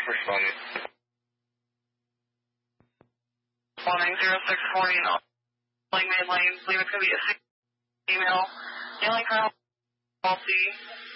responding. 10640 and Maid Lane. Believe it's going to be a female. Mailing her policy.